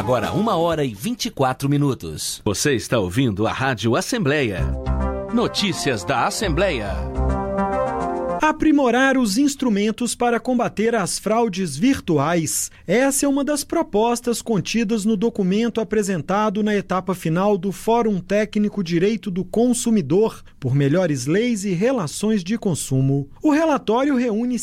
Agora 1h24. Você está ouvindo a Rádio Assembleia. Notícias da Assembleia. Aprimorar os instrumentos para combater as fraudes virtuais. Essa é uma das propostas contidas no documento apresentado na etapa final do Fórum Técnico Direito do Consumidor por Melhores Leis e Relações de Consumo. O relatório reúne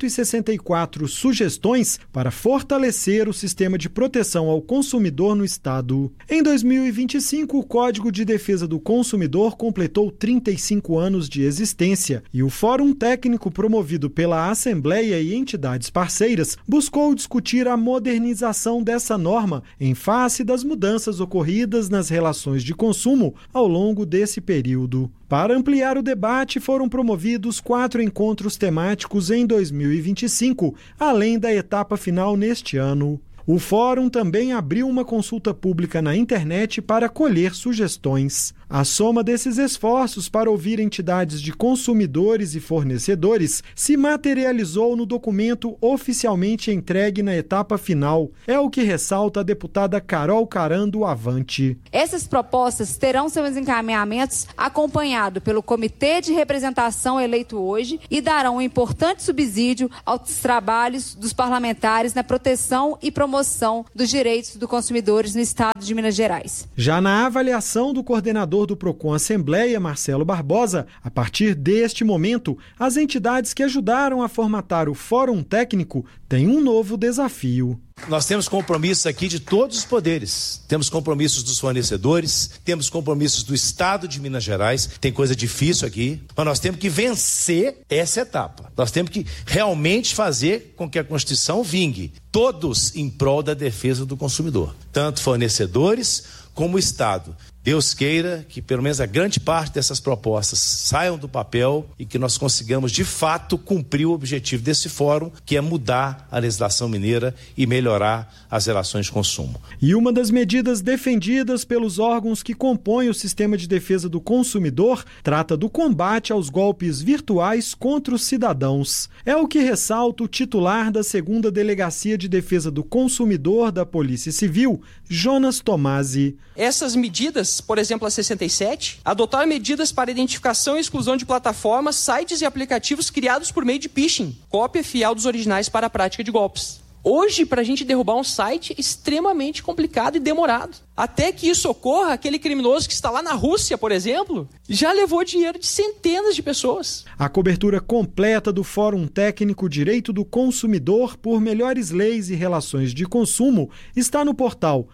164 sugestões para fortalecer o sistema de proteção ao consumidor no Estado. Em 2025, o Código de Defesa do Consumidor completou 35 anos de existência e o Fórum Técnico promovido pela Assembleia e entidades parceiras buscou discutir a modernização dessa norma em face das mudanças ocorridas nas relações de consumo ao longo desse período. Para ampliar o debate, foram promovidos 4 encontros temáticos em 2025, além da etapa final neste ano. O Fórum também abriu uma consulta pública na internet para colher sugestões. A soma desses esforços para ouvir entidades de consumidores e fornecedores se materializou no documento oficialmente entregue na etapa final. É o que ressalta a deputada Carol Caram do Avante. Essas propostas terão seus encaminhamentos acompanhados pelo Comitê de Representação eleito hoje e darão um importante subsídio aos trabalhos dos parlamentares na proteção e promoção dos direitos dos consumidores no Estado de Minas Gerais. Já na avaliação do coordenador do Procon Assembleia, Marcelo Barbosa, a partir deste momento, as entidades que ajudaram a formatar o Fórum Técnico têm um novo desafio. Nós temos compromissos aqui de todos os poderes. Temos compromissos dos fornecedores, temos compromissos do Estado de Minas Gerais. Tem coisa difícil aqui, mas nós temos que vencer essa etapa. Nós temos que realmente fazer com que a Constituição vingue. Todos em prol da defesa do consumidor. Tanto fornecedores como o Estado. Deus queira que pelo menos a grande parte dessas propostas saiam do papel e que nós consigamos de fato cumprir o objetivo desse fórum, que é mudar a legislação mineira e melhorar as relações de consumo. E uma das medidas defendidas pelos órgãos que compõem o sistema de defesa do consumidor trata do combate aos golpes virtuais contra os cidadãos. É o que ressalta o titular da 2ª Delegacia de Defesa do Consumidor da Polícia Civil, Jonas Tomasi. Essas medidas, por exemplo, a 67, adotar medidas para identificação e exclusão de plataformas, sites e aplicativos criados por meio de phishing, cópia fiel dos originais para a prática de golpes. Hoje, para a gente derrubar um site, é extremamente complicado e demorado. Até que isso ocorra, aquele criminoso que está lá na Rússia, por exemplo, já levou dinheiro de centenas de pessoas. A cobertura completa do Fórum Técnico Direito do Consumidor por Melhores Leis e Relações de Consumo está no portal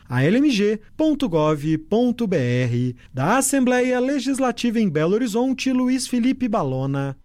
almg.gov.br. Da Assembleia Legislativa em Belo Horizonte, Luiz Felipe Balona.